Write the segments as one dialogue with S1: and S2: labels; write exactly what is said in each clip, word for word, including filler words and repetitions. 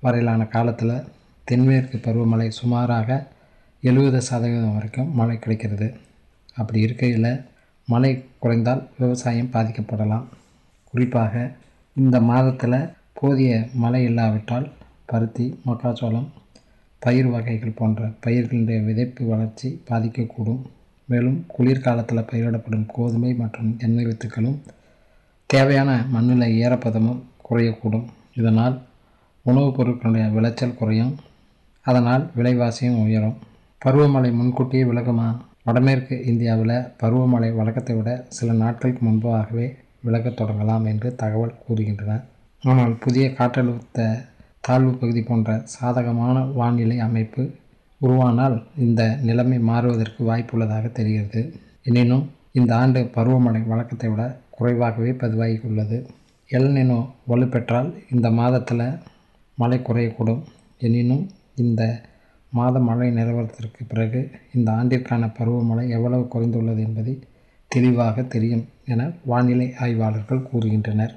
S1: வரையிலான காலத்தில் தென்மேற்கு பருவமழை சுமாராக எழுபது சதவீதம் வரைக்கும் மழை கிடைக்கிறது. அப்படி இருக்கையில் மழை குறைந்தால் விவசாயம் பாதிக்கப்படலாம். குறிப்பாக இந்த மாதத்தில் போதிய மழை இல்லாவிட்டால் பருத்தி, மக்காச்சோளம், பயிர் வகைகள் போன்ற பயிர்களினுடைய விதைப்பு வளர்ச்சி பாதிக்கக்கூடும். மேலும் குளிர்காலத்தில் பயிரிடப்படும் கோதுமை மற்றும் எண்ணெய் வித்துக்களும் தேவையான மண்ணில் ஈரப்பதமும் குறையக்கூடும். இதனால் உணவுப் பொருட்களுடைய விளைச்சல் குறையும். அதனால் விலைவாசியும் உயரும். பருவமழை முன்கூட்டியே விலகுமா? வடமேற்கு இந்தியாவில் பருவமழை வழக்கத்தை விட சில நாட்களுக்கு முன்பாகவே விலகத் தொடங்கலாம் என்று தகவல் கூறுகின்றன. ஆனால் புதிய காற்றழுத்த தாழ்வு பகுதி போன்ற சாதகமான வானிலை அமைப்பு உருவானால் இந்த நிலைமை மாறுவதற்கு வாய்ப்புள்ளதாக தெரிகிறது. எனினும் இந்த ஆண்டு பருவமழை வழக்கத்தை விட குறைவாகவே பதிவாகியுள்ளது. எல் நினோ வலுப்பெற்றால் இந்த மாதத்தில் மழை குறையக்கூடும். எனினும் இந்த மாத மழை நிலவரத்திற்கு பிறகு இந்த ஆண்டிற்கான பருவமழை எவ்வளவு குறைந்துள்ளது என்பதை தெளிவாக தெரியும் என வானிலை ஆய்வாளர்கள் கூறுகின்றனர்.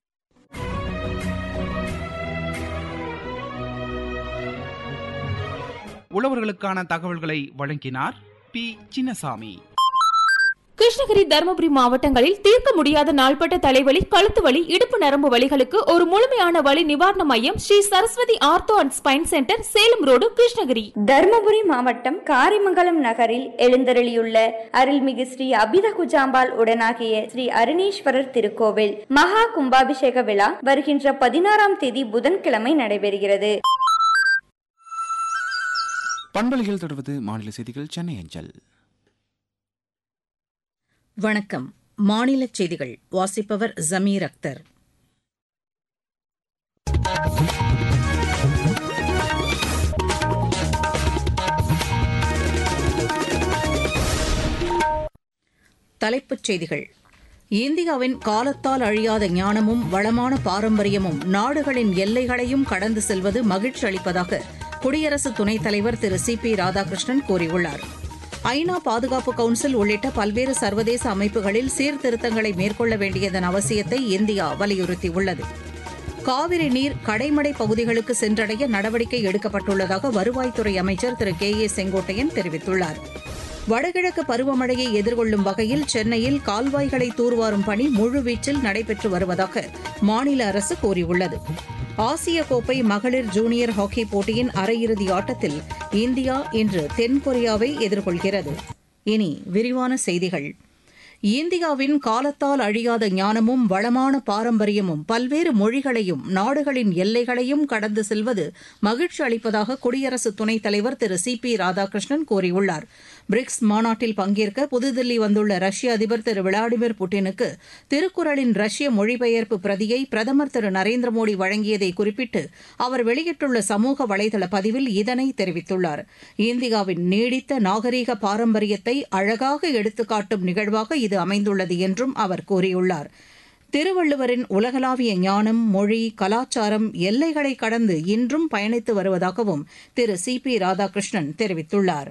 S2: உழவர்களுக்கான தகவல்களை வழங்கினார் பி சின்னசாமி.
S3: கிருஷ்ணகிரி, தருமபுரி மாவட்டங்களில் தீர்க்க முடியாத நாள்பட்ட தலைவலி, கழுத்து வலி, இடுப்பு நரம்பு வலிகளுக்கு ஒரு முழுமையான வலி நிவாரண மையம் Sri Saraswati ortho and spine centre, Salem road, Krishnagiri.
S4: Dharmapuri மாவட்டம் காரிமங்கலம் நகரில் எழுந்தருளியுள்ள அருள்மிகு ஸ்ரீ அபித குஜாம்பாள் உடனாகிய ஸ்ரீ அருணீஸ்வரர் திருக்கோவில் மகா கும்பாபிஷேக விழா வருகின்ற பதினாறாம் தேதி புதன்கிழமை நடைபெறுகிறது.
S5: பண்பலைகள் தொடர்வது மாநில செய்திகள், சென்னை அஞ்சல்.
S6: வணக்கம். மாநில செய்திகள் வாசிப்பவர் ஜமீர் அக்தர். தலைப்புச் செய்திகள். இந்தியாவின் காலத்தால் அழியாத ஞானமும் வளமான பாரம்பரியமும் நாடுகளின் எல்லைகளையும் கடந்து செல்வது மகிழ்ச்சி அளிப்பதாக குடியரசு துணைத் தலைவர் திரு சி பி ராதாகிருஷ்ணன் கூறியுள்ளார். ஐநா பாதுகாப்பு கவுன்சில் உள்ளிட்ட பல்வேறு சர்வதேச அமைப்புகளில் சீர்திருத்தங்களை மேற்கொள்ள வேண்டியதன் அவசியத்தை இந்தியா வலியுறுத்தியுள்ளது. காவிரி நீர் கடைமடை பகுதிகளுக்கு சென்றடைய நடவடிக்கை எடுக்கப்பட்டுள்ளதாக வருவாய்த்துறை அமைச்சர் திரு கே ஏ செங்கோட்டையன் தெரிவித்துள்ளார். வடகிழக்கு பருவமழையை எதிர்கொள்ளும் வகையில் சென்னையில் கால்வாய்களை தூர்வாரும் பணி முழுவீச்சில் நடைபெற்று வருவதாக மாநில அரசு கூறியுள்ளது. ஆசிய கோப்பை மகளிர் ஜூனியர் ஹாக்கி போட்டியின் அரையிறுதி ஆட்டத்தில் இந்தியா இன்று தென்கொரியாவை எதிர்கொள்கிறது. இனி விரிவான செய்திகள். இந்தியாவின் காலத்தால் அழியாத ஞானமும் வளமான பாரம்பரியமும் பல்வேறு மொழிகளையும் நாடுகளின் எல்லைகளையும் கடந்து செல்வது மகிழ்ச்சி அளிப்பதாக குடியரசு துணைத் தலைவர் திரு சி பி ராதாகிருஷ்ணன் கூறியுள்ளார். பிரிக்ஸ் மாநாட்டில் பங்கேற்க புதுதில்லி வந்துள்ள ரஷ்ய அதிபர் திரு விளாடிமிர் புட்டினுக்கு திருக்குறளின் ரஷ்ய மொழிபெயர்ப்பு பிரதியை பிரதமர் திரு நரேந்திர மோடி வழங்கியதை குறிப்பிட்டு அவர் வெளியிட்டுள்ள சமூக வலைதள பதிவில் இதனை தெரிவித்துள்ளார். இந்தியாவின் நீடித்த நாகரீக பாரம்பரியத்தை அழகாக எடுத்துக்காட்டும் நிகழ்வாக இது அமைந்துள்ளது என்றும் அவர் கூறியுள்ளார். திருவள்ளுவரின் உலகளாவிய ஞானம், மொழி, கலாச்சாரம் எல்லைகளை கடந்து இன்றும் பயணித்து வருவதாகவும் திரு சி பி ராதாகிருஷ்ணன் தெரிவித்துள்ளார்.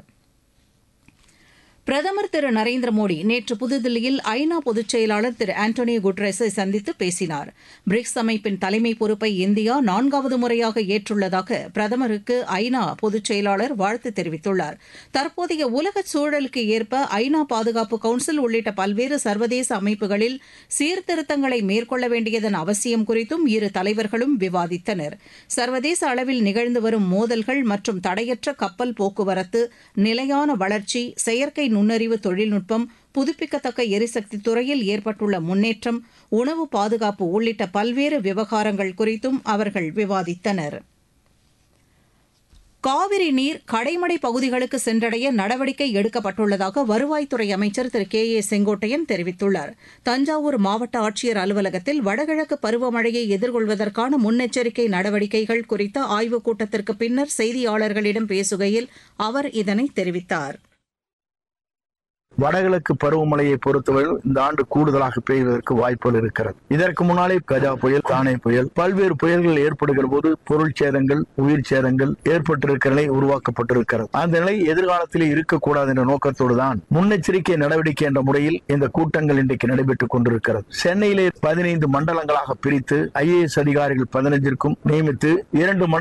S6: பிரதமர் திரு நரேந்திர மோடி நேற்று புதுதில்லியில் ஐநா பொதுச் செயலாளர் திரு ஆண்டோனியோ குட்ரஸை சந்தித்து பேசினார். பிரிக்ஸ் அமைப்பின் தலைமை பொறுப்பை இந்தியா நான்காவது முறையாக ஏற்றுள்ளதாக பிரதமருக்கு ஐநா பொதுச் செயலாளர் வாழ்த்து தெரிவித்துள்ளார். தற்போதைய உலக சூழலுக்கு ஏற்ப ஐநா பாதுகாப்பு கவுன்சில் உள்ளிட்ட பல்வேறு சர்வதேச அமைப்புகளில் சீர்திருத்தங்களை மேற்கொள்ள வேண்டியதன் அவசியம் குறித்தும் இரு தலைவர்களும் விவாதித்தனர். சர்வதேச அளவில் நிகழ்ந்து வரும் மோதல்கள் மற்றும் தடையற்ற கப்பல் போக்குவரத்து, நிலையான வளர்ச்சி, செயற்கை நுண்ணறிவு தொழில்நுட்பம், புதுப்பிக்கத்தக்க எரிசக்தி துறையில் ஏற்பட்டுள்ள முன்னேற்றம், உணவு பாதுகாப்பு உள்ளிட்ட பல்வேறு விவகாரங்கள் குறித்தும் அவர்கள் விவாதித்தனர். காவிரி நீர் கடைமடை பகுதிகளுக்கு சென்றடைய நடவடிக்கை எடுக்கப்பட்டுள்ளதாக வருவாய்த்துறை அமைச்சர் திரு கே ஏ செங்கோட்டையன் தெரிவித்துள்ளார். தஞ்சாவூர் மாவட்ட ஆட்சியர் அலுவலகத்தில் வடகிழக்கு பருவமழையை எதிர்கொள்வதற்கான முன்னெச்சரிக்கை நடவடிக்கைகள் குறித்த ஆய்வுக் கூட்டத்திற்கு பின்னர் செய்தியாளர்களிடம் பேசுகையில் அவர் இதனை தெரிவித்தார்.
S7: வடகிழக்கு பருவமழையை பொறுத்தவரை இந்த ஆண்டு கூடுதலாக பெய்வதற்கு வாய்ப்புகள் இருக்கிறது. இதற்கு முன்னாலே கஜா புயல், தானே புயல், பல்வேறு புயல்கள் ஏற்படுகிற போது பொருள் சேதங்கள், உயிர் சேதங்கள் ஏற்பட்டிருக்கிற நிலை உருவாக்கப்பட்டிருக்கிறது. அந்த நிலை எதிர்காலத்திலே இருக்கக்கூடாது என்ற நோக்கத்தோடு தான் முன்னெச்சரிக்கை நடவடிக்கை என்ற முறையில் இந்த கூட்டங்கள் இன்றைக்கு நடைபெற்றுக் கொண்டிருக்கிறது. சென்னையிலே பதினைந்து மண்டலங்களாக பிரித்து ஐ ஏ எஸ் அதிகாரிகள் பதினைஞ்சிற்கும் நியமித்து இரண்டு